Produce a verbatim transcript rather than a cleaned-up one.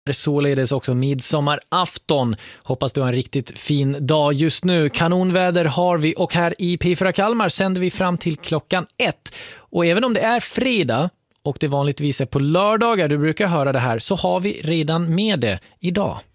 Det är således också midsommarafton. Hoppas du har en riktigt fin dag just nu. Kanonväder har vi och här i P fyra Kalmar sänder vi fram till klockan ett. Och även om det är fredag och det vanligtvis är på lördagar du brukar höra det här, så har vi redan med det idag.